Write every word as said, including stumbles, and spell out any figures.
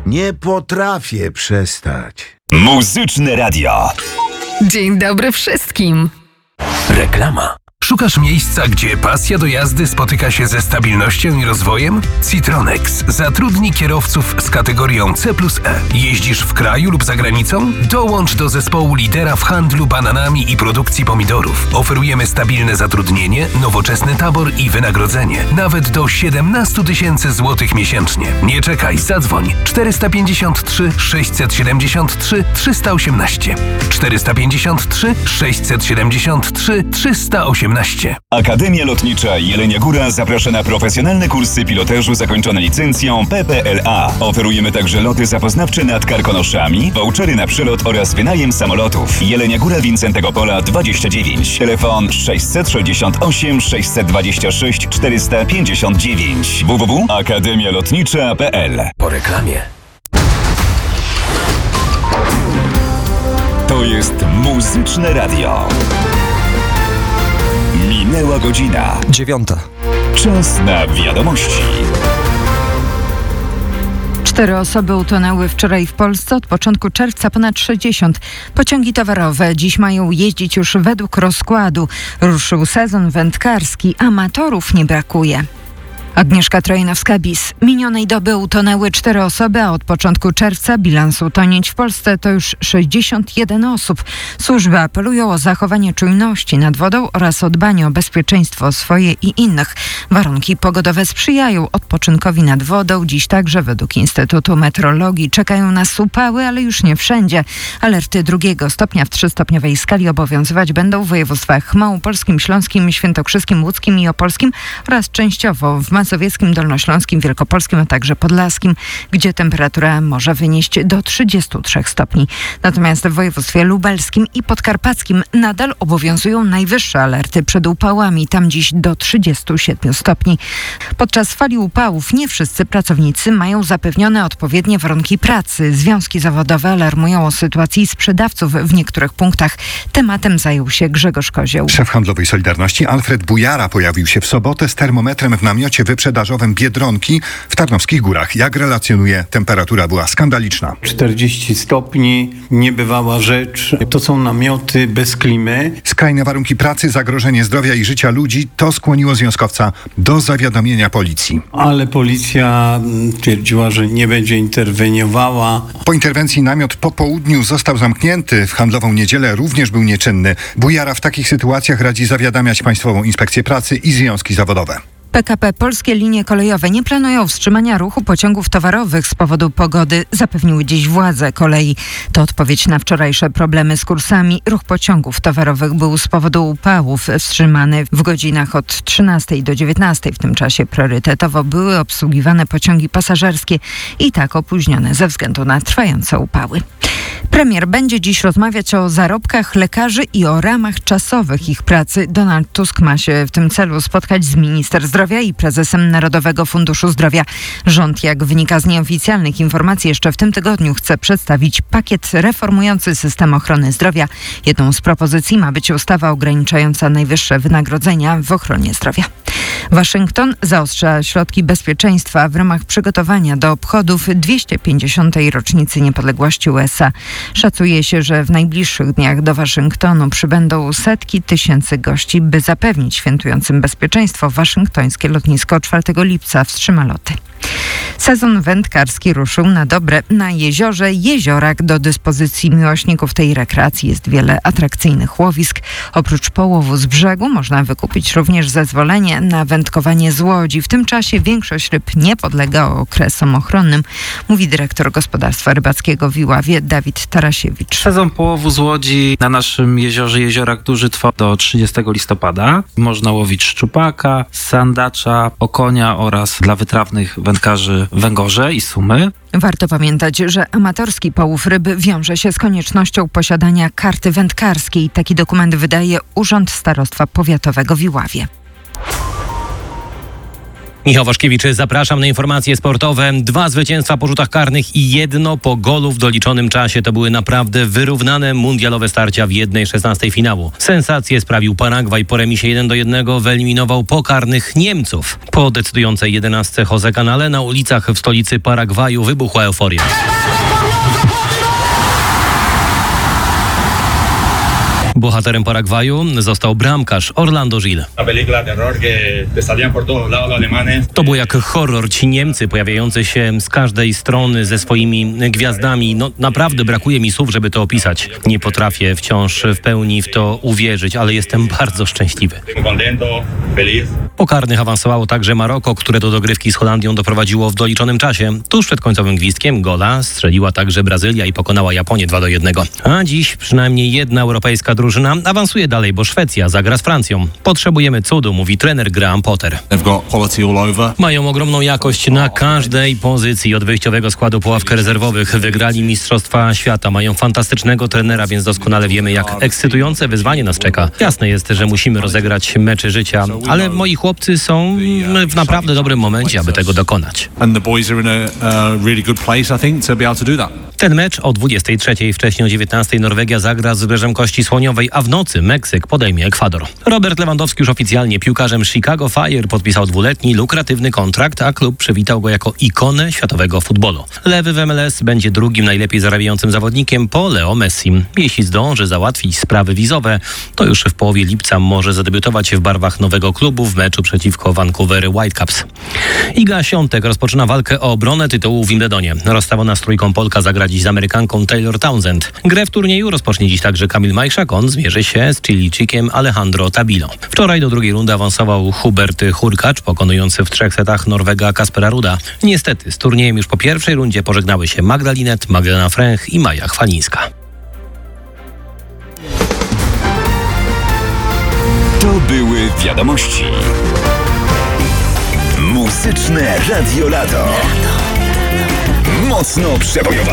Nie potrafię przestać. Muzyczne radio. Dzień dobry wszystkim. Reklama. Szukasz miejsca, gdzie pasja do jazdy spotyka się ze stabilnością i rozwojem? Citronex zatrudni kierowców z kategorią C plus E. Jeździsz w kraju lub za granicą? Dołącz do zespołu lidera w handlu bananami i produkcji pomidorów. Oferujemy stabilne zatrudnienie, nowoczesny tabor i wynagrodzenie. Nawet do siedemnaście tysięcy złotych miesięcznie. Nie czekaj, zadzwoń. czterysta pięćdziesiąt trzy sześćset siedemdziesiąt trzy trzysta osiemnaście. czterysta pięćdziesiąt trzy sześćset siedemdziesiąt trzy trzysta osiemnaście. Akademia Lotnicza Jelenia Góra zaprasza na profesjonalne kursy pilotażu zakończone licencją P P L A. Oferujemy także loty zapoznawcze nad Karkonoszami, vouchery na przelot oraz wynajem samolotów. Jelenia Góra Wincentego Pola dwadzieścia dziewięć. Telefon sześćset sześćdziesiąt osiem sześćset dwadzieścia sześć czterysta pięćdziesiąt dziewięć. w w w kropka akademia lotnicza kropka p l. Po reklamie. To jest Muzyczne Radio. Minęła godzina. Dziewiąta. Czas na wiadomości. Cztery osoby utonęły wczoraj w Polsce. Od początku czerwca ponad sześćdziesiąt. Pociągi towarowe dziś mają jeździć już według rozkładu. Ruszył sezon wędkarski. Amatorów nie brakuje. Agnieszka Trojnowska-Bis. Minionej doby utonęły cztery osoby, a od początku czerwca bilans utonięć w Polsce to już sześćdziesiąt jeden osób. Służby apelują o zachowanie czujności nad wodą oraz o dbanie o bezpieczeństwo swoje i innych. Warunki pogodowe sprzyjają odpoczynkowi nad wodą. Dziś także według Instytutu Meteorologii czekają nas upały, ale już nie wszędzie. Alerty drugiego stopnia w trzystopniowej skali obowiązywać będą w województwach małopolskim, śląskim, świętokrzyskim, łódzkim i opolskim oraz częściowo w mazowieckim, dolnośląskim, wielkopolskim, a także podlaskim, gdzie temperatura może wynieść do trzydziestu trzech stopni. Natomiast w województwie lubelskim i podkarpackim nadal obowiązują najwyższe alerty przed upałami, tam dziś do trzydziestu siedmiu stopni. Podczas fali upałów nie wszyscy pracownicy mają zapewnione odpowiednie warunki pracy. Związki zawodowe alarmują o sytuacji sprzedawców w niektórych punktach. Tematem zajął się Grzegorz Kozioł. Szef handlowej Solidarności Alfred Bujara pojawił się w sobotę z termometrem w namiocie wyprzedażowym Biedronki w Tarnowskich Górach. Jak relacjonuje, temperatura była skandaliczna. czterdzieści stopni, niebywała rzecz. To są namioty bez klimy. Skrajne warunki pracy, zagrożenie zdrowia i życia ludzi, to skłoniło związkowca do zawiadomienia policji. Ale policja twierdziła, że nie będzie interweniowała. Po interwencji namiot po południu został zamknięty. W handlową niedzielę również był nieczynny. Bujara w takich sytuacjach radzi zawiadamiać Państwową Inspekcję Pracy i związki zawodowe. P K P Polskie Linie Kolejowe nie planują wstrzymania ruchu pociągów towarowych z powodu pogody, zapewniły dziś władze kolei. To odpowiedź na wczorajsze problemy z kursami. Ruch pociągów towarowych był z powodu upałów wstrzymany w godzinach od trzynastej do dziewiętnastej. W tym czasie priorytetowo były obsługiwane pociągi pasażerskie i tak opóźnione ze względu na trwające upały. Premier będzie dziś rozmawiać o zarobkach lekarzy i o ramach czasowych ich pracy. Donald Tusk ma się w tym celu spotkać z minister zdrowia i prezesem Narodowego Funduszu Zdrowia. Rząd, jak wynika z nieoficjalnych informacji, jeszcze w tym tygodniu chce przedstawić pakiet reformujący system ochrony zdrowia. Jedną z propozycji ma być ustawa ograniczająca najwyższe wynagrodzenia w ochronie zdrowia. Waszyngton zaostrza środki bezpieczeństwa w ramach przygotowania do obchodów dwieście pięćdziesiątej rocznicy niepodległości U S A. Szacuje się, że w najbliższych dniach do Waszyngtonu przybędą setki tysięcy gości, by zapewnić świętującym bezpieczeństwo. Waszyngtońskie lotnisko czwartego lipca wstrzyma loty. Sezon wędkarski ruszył na dobre. Na jeziorze Jeziorak do dyspozycji miłośników tej rekreacji jest wiele atrakcyjnych łowisk. Oprócz połowu z brzegu można wykupić również zezwolenie na wędkowanie z łodzi. W tym czasie większość ryb nie podlega okresom ochronnym, mówi dyrektor gospodarstwa rybackiego w Iławie Dawid Tarasiewicz. Sezon połowu z łodzi na naszym jeziorze Jeziorak Duży trwa do trzydziestego listopada. Można łowić szczupaka, sandacza, okonia oraz dla wytrawnych wędkarzy węgorze i sumy. Warto pamiętać, że amatorski połów ryby wiąże się z koniecznością posiadania karty wędkarskiej. Taki dokument wydaje Urząd Starostwa Powiatowego w Iławie. Michał Waszkiewicz, zapraszam na informacje sportowe. Dwa zwycięstwa po rzutach karnych i jedno po golu w doliczonym czasie. To były naprawdę wyrównane mundialowe starcia w jednej szesnastej finału. Sensację sprawił Paragwaj. Po remisie jeden do jednego wyeliminował pokarnych Niemców. Po decydującej jedenastce Jose Canale na ulicach w stolicy Paragwaju wybuchła euforia. Bohaterem Paragwaju został bramkarz Orlando Gil. To było jak horror. Ci Niemcy pojawiający się z każdej strony ze swoimi gwiazdami. No naprawdę brakuje mi słów, żeby to opisać. Nie potrafię wciąż w pełni w to uwierzyć, ale jestem bardzo szczęśliwy. Po karnych awansowało także Maroko, które do dogrywki z Holandią doprowadziło w doliczonym czasie. Tuż przed końcowym gwizdkiem gola strzeliła także Brazylia i pokonała Japonię dwa do jednego. A dziś przynajmniej jedna europejska drużyna awansuje dalej, bo Szwecja zagra z Francją. Potrzebujemy cudu, mówi trener Graham Potter. Mają ogromną jakość na każdej pozycji. Od wyjściowego składu po ławkę rezerwowych wygrali Mistrzostwa Świata. Mają fantastycznego trenera, więc doskonale wiemy, jak ekscytujące wyzwanie nas czeka. Jasne jest, że musimy rozegrać mecze życia, ale moi chłopcy są w naprawdę dobrym momencie, aby tego dokonać. Ten mecz o dwudziestej trzeciej, wcześniej o dziewiętnastej Norwegia zagra z Wybrzeżem Kości Słoniowej, a w nocy Meksyk podejmie Ekwador. Robert Lewandowski już oficjalnie piłkarzem Chicago Fire podpisał dwuletni, lukratywny kontrakt, a klub przywitał go jako ikonę światowego futbolu. Lewy w M L S będzie drugim najlepiej zarabiającym zawodnikiem po Leo Messi. Jeśli zdąży załatwić sprawy wizowe, to już w połowie lipca może zadebiutować w barwach nowego klubu w meczu przeciwko Vancouver Whitecaps. Iga Świątek rozpoczyna walkę o obronę tytułu w Wimbledonie. Rozstawiona z trójką Polka zagra dziś z Amerykanką Taylor Townsend. Grę w turnieju rozpocznie dziś także Kamil Majszak. On zmierzy się z Chilijczykiem Alejandro Tabilo. Wczoraj do drugiej rundy awansował Hubert Hurkacz, pokonujący w trzech setach Norwega Kaspera Ruda. Niestety z turniejem już po pierwszej rundzie pożegnały się Magda Linet, Magdalena Fręch i Maja Chwalińska. To były wiadomości. Muzyczne Radio Lato. Mocno przebojowane.